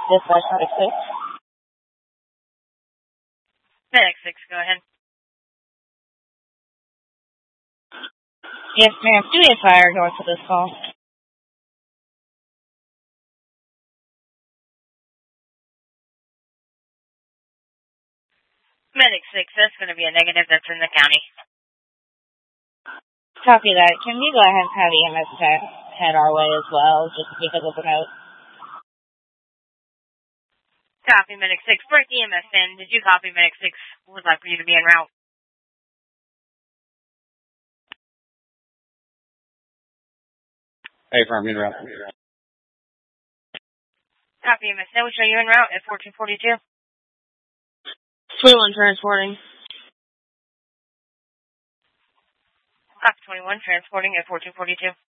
Dispatch Medic 6. Medic 6, go ahead. Yes, ma'am. Do me a fire north of this call. Medic 6, that's going to be a negative. That's in the county. Copy that. Can we go ahead and have EMS head our way as well, just because of the note? Copy, Medic 6. Break EMS in. Did you copy, Medic 6? Would like for you to be en route. Hey, firm, en route. Copy, EMS. Now we show you en route at 1442. 21 transporting. Copy 21, transporting at 1442.